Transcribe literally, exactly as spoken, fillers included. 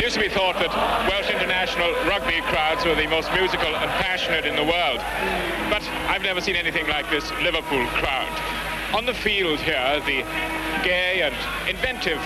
used to be thought that Welsh international rugby crowds were the most musical and passionate in the world. But I've never seen anything like this Liverpool crowd. On the field here, the gay and inventive